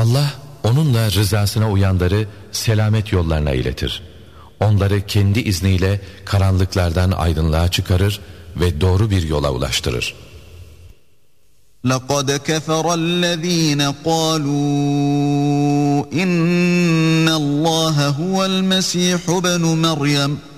Allah onunla rızasına uyanları selamet yollarına iletir. Onları kendi izniyle karanlıklardan aydınlığa çıkarır ve doğru bir yola ulaştırır. لَقَدْ كَفَرَ الَّذ۪ينَ قَالُوا اِنَّ اللّٰهَ هُوَ الْمَس۪يحُ بْنُ مَرْيَمَ